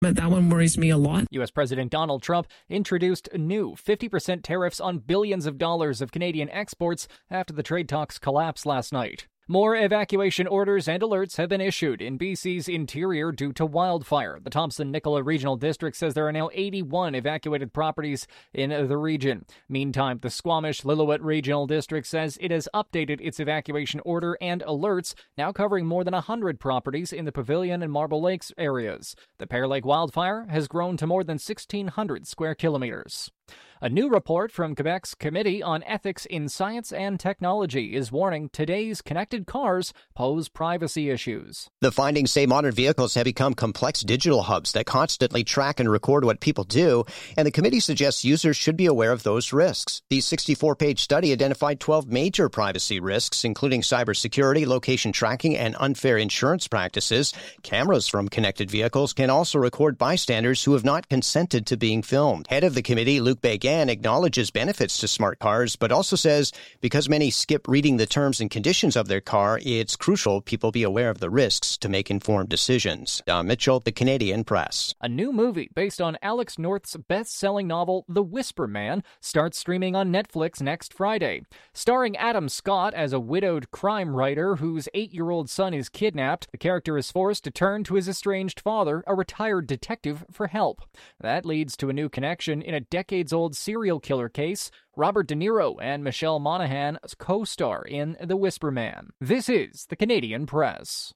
But that one worries me a lot. U.S. President Donald Trump introduced new 50% tariffs on billions of dollars of Canadian exports after the trade talks collapsed last night. More evacuation orders and alerts have been issued in BC's interior due to wildfire. The Thompson-Nicola Regional District says there are now 81 evacuated properties in the region. Meantime, the Squamish-Lillooet Regional District says it has updated its evacuation order and alerts, now covering more than 100 properties in the Pavilion and Marble Lakes areas. The Pear Lake wildfire has grown to more than 1,600 square kilometers. A new report from Quebec's Committee on Ethics in Science and Technology is warning today's connected cars pose privacy issues. The findings say modern vehicles have become complex digital hubs that constantly track and record what people do, and the committee suggests users should be aware of those risks. The 64-page study identified 12 major privacy risks, including cybersecurity, location tracking, and unfair insurance practices. Cameras from connected vehicles can also record bystanders who have not consented to being filmed. Head of the committee, Luc Béguin, acknowledges benefits to smart cars, but also says because many skip reading the terms and conditions of their car, it's crucial people be aware of the risks to make informed decisions. Don Mitchell, The Canadian Press. A new movie based on Alex North's best-selling novel, The Whisper Man, starts streaming on Netflix next Friday. Starring Adam Scott as a widowed crime writer whose 8-year-old son is kidnapped, the character is forced to turn to his estranged father, a retired detective, for help. That leads to a new connection in a decades-old serial killer case. Robert De Niro and Michelle Monaghan co-star in The Whisper Man. This is The Canadian Press.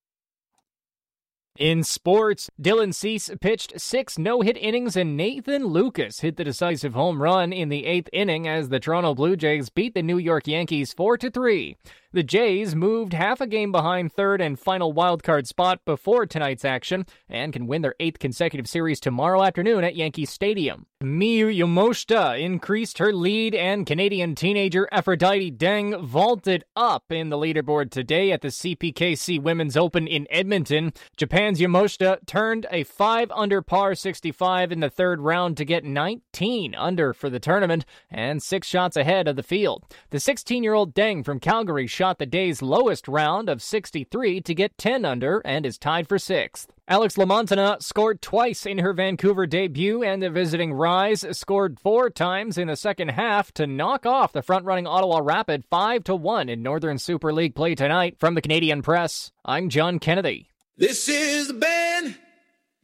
In sports, Dylan Cease pitched 6 no-hit innings and Nathan Lucas hit the decisive home run in the 8th inning as the Toronto Blue Jays beat the New York Yankees 4-3. The Jays moved half a game behind third and final wildcard spot before tonight's action and can win their 8th consecutive series tomorrow afternoon at Yankee Stadium. Miyu Yamashita increased her lead and Canadian teenager Aphrodite Deng vaulted up in the leaderboard today at the CPKC Women's Open in Edmonton. Japan's Yamashita turned a 5-under par 65 in the third round to get 19 under for the tournament and 6 shots ahead of the field. The 16-year-old Deng from Calgary shot the day's lowest round of 63 to get 10 under and is tied for 6th. Alex Lamontana scored twice in her Vancouver debut, and the visiting Rise scored 4 times in the second half to knock off the front-running Ottawa Rapid 5-1 in Northern Super League play tonight. From the Canadian Press, I'm John Kennedy. This is the band.